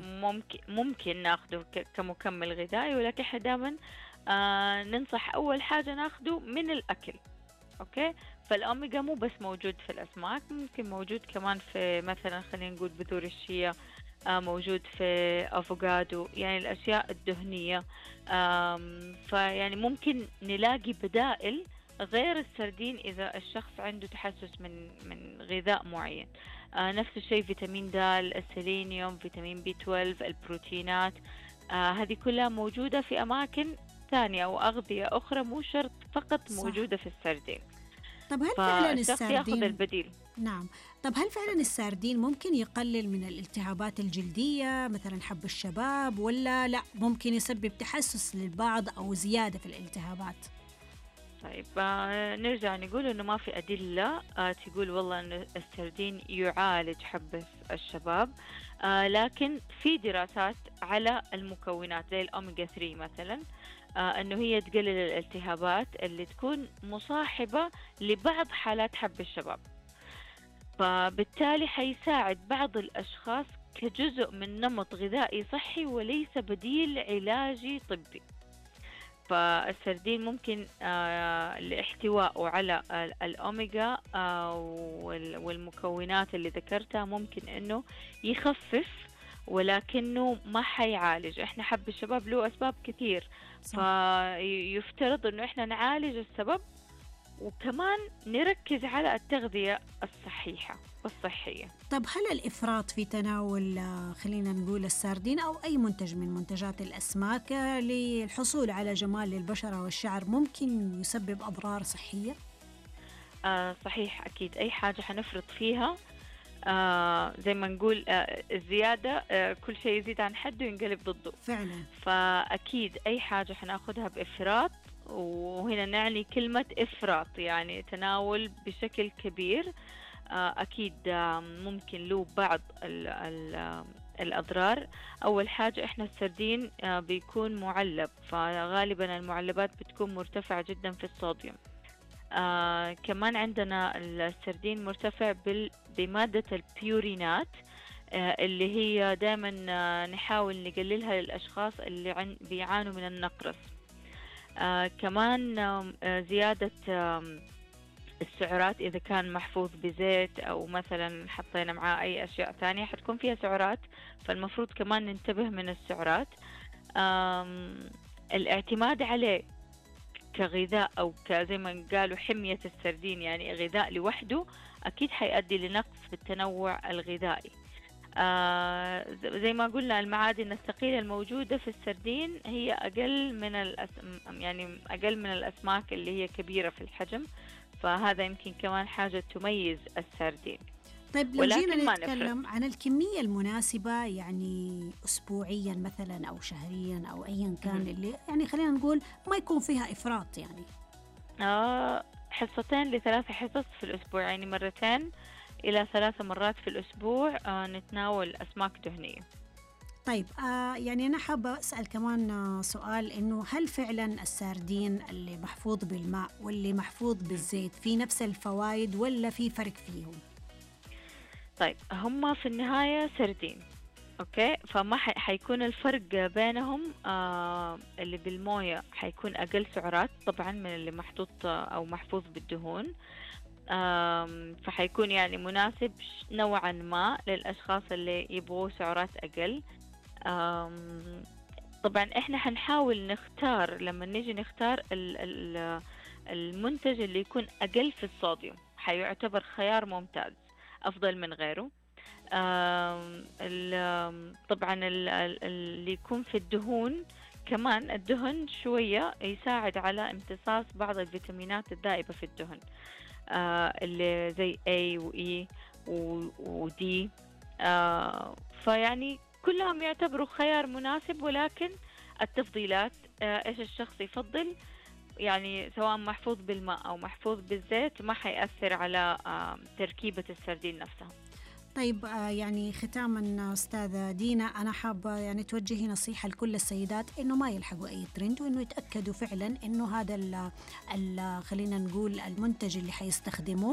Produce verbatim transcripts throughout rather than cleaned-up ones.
نعم. ممكن ممكن ناخده ك- كمكمل غذائي، ولكن احنا دائما آه ننصح أول حاجة ناخده من الأكل. أوكي. فالأوميجا مو بس موجود في الأسماك، ممكن موجود كمان في مثلا خلينا نقول بذور الشيا، آه موجود في أفوكادو، يعني الأشياء الدهنية. آم، فيعني ممكن نلاقي بدائل غير السردين إذا الشخص عنده تحسس من من غذاء معين. آه نفس الشيء فيتامين د، السيلينيوم، فيتامين بي اثنا عشر، البروتينات. آه هذه كلها موجودة في أماكن ثانية أو أغذية أخرى، مو شرط فقط صح. موجودة في السردين. طب هل فعلا فالشخص ياخذ السردين البديل. نعم، طب هل فعلا تفضل. السردين ممكن يقلل من الالتهابات الجلدية مثلا حب الشباب، ولا لا ممكن يسبب تحسس للبعض أو زيادة في الالتهابات؟ طيب آه، نرجع نقول إنه ما في أدلة آه، تقول والله إن السردين يعالج حب الشباب. آه، لكن في دراسات على المكونات زي الأوميجا ثلاثة مثلا، آه، إنه هي تقلل الالتهابات اللي تكون مصاحبة لبعض حالات حب الشباب. فبالتالي حيساعد بعض الأشخاص كجزء من نمط غذائي صحي وليس بديل علاجي طبي. فالسردين ممكن آه، لاحتوائه على ال- الأوميجا آه، وال- والمكونات اللي ذكرتها ممكن إنه يخفف، ولكنه ما حيعالج. إحنا حب الشباب له أسباب كثير، صح. فيفترض إنه إحنا نعالج السبب، وكمان نركز على التغذية الصحيحة والصحية. طب هل الإفراط في تناول آه، خلينا نقول السردين أو أي منتج من منتجات الأسماك آه، للحصول على جمال للبشرة والشعر ممكن يسبب أضرار صحية؟ آه صحيح، أكيد أي حاجة حنفرط فيها آه زي ما نقول آه الزيادة، آه كل شيء يزيد عن حده ينقلب ضده. فعلا. فأكيد أي حاجة حناخدها بإفراط، وهنا نعني كلمة إفراط يعني تناول بشكل كبير، آه أكيد آه ممكن له بعض ال ال آه، الأضرار. أول حاجة إحنا السردين آه بيكون معلب، فغالبا المعلبات بتكون مرتفعة جدا في الصوديوم. آه كمان عندنا السردين مرتفع بال- بمادة البيورينات، آه اللي هي دائما آه نحاول نقللها للأشخاص اللي عن بيعانوا من النقرس. آه كمان آم، آه زيادة آم، السعرات إذا كان محفوظ بزيت أو مثلا حطينا معاه أي أشياء تانية حتكون فيها سعرات، فالمفروض كمان ننتبه من السعرات. آم، الاعتماد عليه كغذاء أو كزي ما قالوا حمية السردين يعني غذاء لوحده، أكيد حيؤدي لنقص في التنوع الغذائي. آه زي ما قلنا المعادن الثقيلة الموجودة في السردين هي أقل من الأس... يعني أقل من الأسماك اللي هي كبيرة في الحجم، فهذا يمكن كمان حاجة تميز السردين. طيب لو جينا ولكن ما نفرط. نتكلم عن الكمية المناسبة، يعني أسبوعيا مثلا أو شهريا أو أيا كان، مهم. اللي يعني خلينا نقول ما يكون فيها إفراط يعني. آه حصتين لثلاث حصص في الأسبوع، يعني مرتين إلى ثلاث مرات في الأسبوع آه نتناول أسماك دهنية. طيب آه يعني أنا حابة أسأل كمان آه سؤال، إنه هل فعلا السردين اللي محفوظ بالماء واللي محفوظ مهم. بالزيت في نفس الفوائد ولا في فرق فيهم؟ طيب هم في النهاية سردين، اوكي، فما ح- حيكون الفرق بينهم آه اللي بالموية حيكون اقل سعرات طبعا من اللي محطوط آه، او محفوظ بالدهون. آم، فحيكون يعني مناسب ش- نوعا ما للاشخاص اللي يبغوا سعرات اقل. آم، طبعا احنا حنحاول نختار لما نيجي نختار ال- ال- المنتج اللي يكون اقل في الصوديوم، حيعتبر خيار ممتاز افضل من غيره. آم، ال- آم، طبعا ال- ال- اللي يكون في الدهون، كمان الدهن شوية يساعد على امتصاص بعض الفيتامينات الذائبة في الدهن، آه، اللي زي A و E و و D. آه، فيعني كلهم يعتبروا خيار مناسب، ولكن التفضيلات آه، ايش الشخص يفضل، يعني سواء محفوظ بالماء أو محفوظ بالزيت ما حيأثر على آه، تركيبة السردين نفسها. طيب آه، يعني ختاما أستاذة دينا، أنا حابة يعني توجهي نصيحة لكل السيدات إنه ما يلحقوا أي ترند، وإنه يتأكدوا فعلا إنه هذا ال ال خلينا نقول المنتج اللي حيستخدموه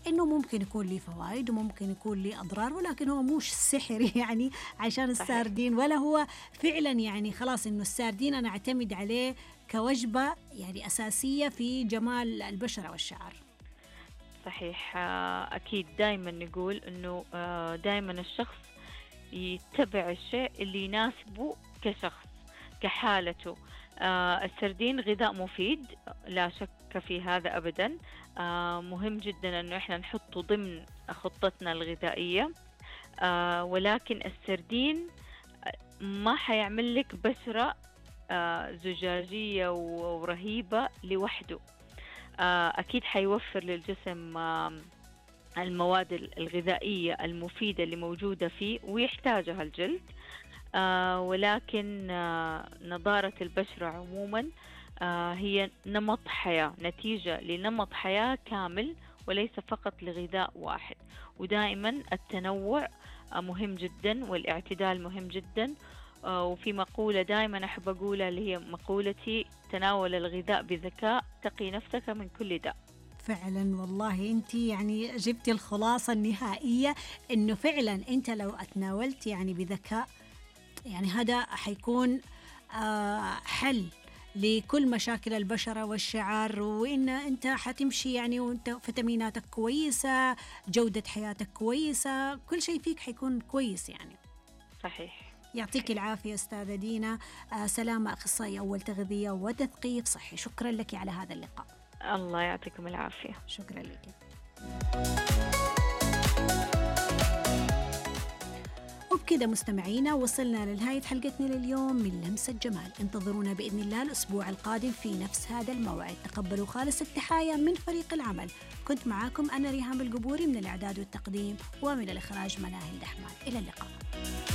إنه ممكن يكون له فوائد وممكن يكون له أضرار، ولكن هو مش سحر يعني عشان صحيح. الساردين، ولا هو فعلا يعني خلاص إنه الساردين أنا أعتمد عليه كوجبة يعني أساسية في جمال البشرة والشعر. صحيح. آه، أكيد دايما نقول إنه آه، دايما الشخص يتبع الشيء اللي يناسبه كشخص، كحالته. آه، السردين غذاء مفيد، لا شك في هذا أبدا. آه، مهم جدا أنه إحنا نحطه ضمن خطتنا الغذائية. آه، ولكن السردين ما حيعمل لك بشرة آه، زجاجية ورهيبة لوحده. آه، أكيد حيوفر للجسم آه، المواد الغذائية المفيدة اللي موجودة فيه ويحتاجها الجلد. آه، ولكن آه، نضارة البشرة عموما آه، هي نمط حياة، نتيجة لنمط حياة كامل وليس فقط لغذاء واحد. ودائما التنوع آه، مهم جدا، والاعتدال مهم جدا. آه، وفي مقولة دائما أحب أقولها اللي هي مقولتي: تناول الغذاء بذكاء تقي نفسك من كل داء. فعلا والله أنت يعني جبتي الخلاصة النهائية، إنه فعلا أنت لو أتناولت يعني بذكاء، يعني هذا حيكون آه حل لكل مشاكل البشرة والشعر، وإن أنت حتمشي يعني وأنت فيتاميناتك كويسة، جودة حياتك كويسة، كل شيء فيك حيكون كويس يعني. صحيح. يعطيك العافية أستاذة دينا. آه سلامة، أخصائي أول تغذية وتثقيف صحي، شكرا لك على هذا اللقاء. الله يعطيكم العافية. شكرا لك. وبكذا مستمعينا وصلنا لنهاية حلقتنا لليوم من لمسة جمال. انتظرونا بإذن الله الأسبوع القادم في نفس هذا الموعد. تقبلوا خالص التحايا من فريق العمل. كنت معاكم أنا ريهام القبوري من الإعداد والتقديم، ومن الإخراج مناهل دحمان. إلى اللقاء.